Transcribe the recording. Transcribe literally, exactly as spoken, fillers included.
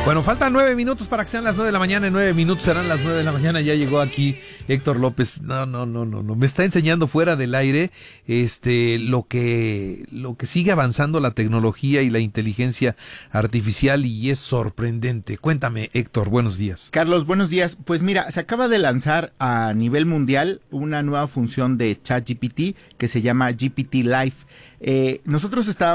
Bueno, faltan nueve minutos para que sean las nueve de la mañana. En nueve minutos serán las nueve de la mañana. Ya llegó aquí Héctor López. No, no, no, no, no. Me está enseñando fuera del aire este lo que lo que sigue avanzando la tecnología y la inteligencia artificial y es sorprendente. Cuéntame, Héctor, buenos días. Carlos, buenos días. Pues mira, se acaba de lanzar a nivel mundial una nueva función de ChatGPT que se llama G P T Live. Eh, nosotros estábamos